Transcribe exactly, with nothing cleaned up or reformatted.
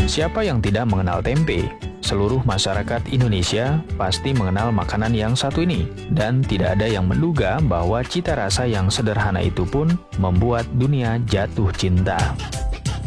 Siapa yang tidak mengenal tempe? Seluruh masyarakat Indonesia pasti mengenal makanan yang satu ini, dan tidak ada yang menduga bahwa cita rasa yang sederhana itu pun membuat dunia jatuh cinta.